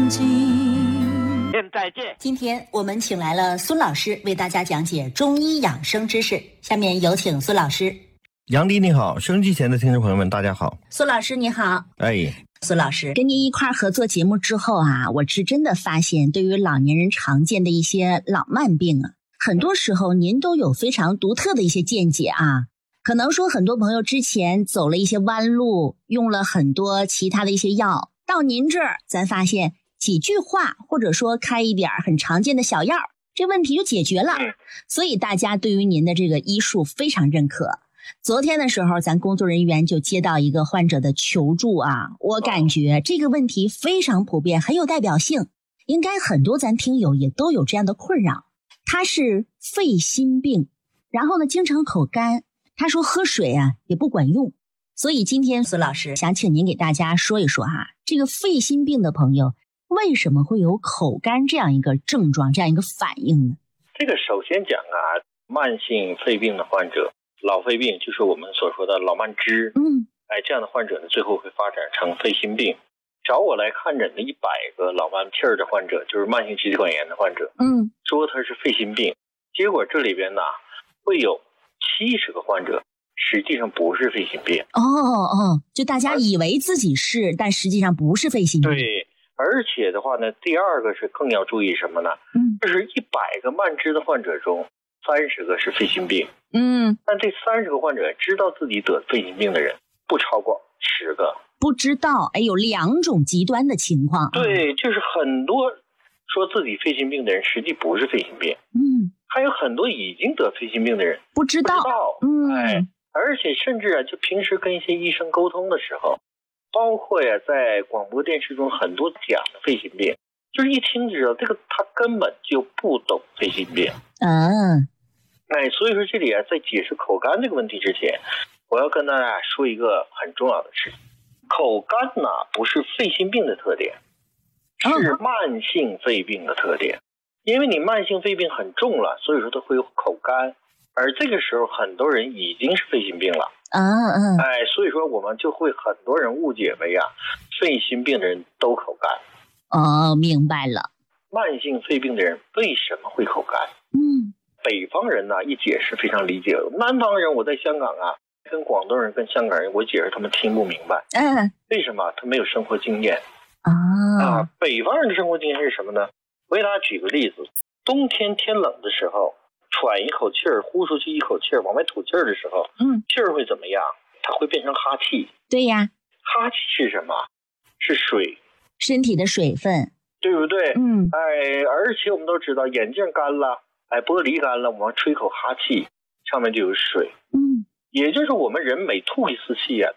境。 再见。 今天我们请来了孙老师为大家讲解中医养生知识，下面有请孙老师。 杨迪你好，收音机前的听众朋友们大家好。 孙老师你好。孙老师， 跟您一块合作节目之后啊，我是真的发现对于老年人常见的一些老慢病啊，很多时候您都有非常独特的一些见解啊。可能说很多朋友之前走了一些弯路，用了很多其他的一些药，到您这儿咱发现几句话或者说开一点很常见的小药，这问题就解决了。所以大家对于您的这个医术非常认可。昨天的时候咱工作人员就接到一个患者的求助啊，我感觉这个问题非常普遍，很有代表性，应该很多咱听友也都有这样的困扰。他是肺心病，然后呢经常口干，他说喝水啊也不管用。所以今天孙老师想请您给大家说一说哈，这个肺心病的朋友为什么会有口干这样一个症状，这样一个反应呢？ 这个首先讲啊，慢性肺病的患者，老肺病就是我们所说的老慢支，这样的患者呢，最后会发展成肺心病。找我来看诊的100个老慢气儿的患者，就是慢性支气管炎的患者，说他是肺心病，结果这里边呢会有70个患者实际上不是肺心病。 就大家以为自己是，但实际上不是肺心病。 对，而且的话呢，第二个是更要注意什么呢？就是100个慢支的患者中30个是肺心病。但这30个患者知道自己得肺心病的人不超过10个。 不知道，有2种极端的情况。 对，就是很多说自己肺心病的人实际不是肺心病。还有很多已经得肺心病的人不知道。 而且甚至就平时跟一些医生沟通的时候，包括在广播电视中很多讲的肺心病，就是一听就知道这个他根本就不懂肺心病。所以说这里在解释口干这个问题之前，我要跟大家说一个很重要的事情。口干呢不是肺心病的特点，是慢性肺病的特点。因为你慢性肺病很重了，所以说它会有口干，而这个时候很多人已经是肺心病了。所以说我们就会很多人误解为肺心病的人都口干。 明白了。 慢性肺病的人为什么会口干？北方人呢一解释非常理解，南方人我在香港跟广东人跟香港人我解释他们听不明白。为什么？他没有生活经验。北方人的生活经验是什么呢？我给大家举个例子，冬天天冷的时候，喘一口气儿，呼出去一口气儿，往外吐气儿的时候，气儿会怎么样？它会变成哈气。 对呀， 哈气是什么？是水， 身体的水分， 对不对？而且我们都知道，眼镜干了，玻璃干了，我们吹口哈气，上面就有水。也就是我们人每吐一次气